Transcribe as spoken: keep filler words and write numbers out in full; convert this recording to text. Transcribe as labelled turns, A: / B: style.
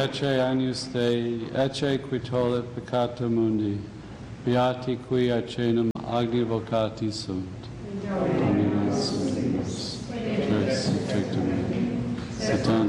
A: ecce agnus Dei, ecce qui tollit peccata mundi, beati qui acenum agni vocati sunt. Dominus Deus, Deus tectum, Satan